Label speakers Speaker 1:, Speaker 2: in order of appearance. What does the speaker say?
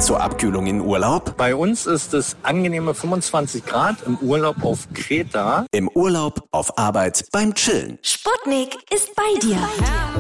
Speaker 1: zur Abkühlung in Urlaub?
Speaker 2: Bei uns ist es angenehme 25 Grad im Urlaub auf Kreta.
Speaker 1: Im Urlaub, auf Arbeit, beim Chillen.
Speaker 3: Sputnik ist bei dir.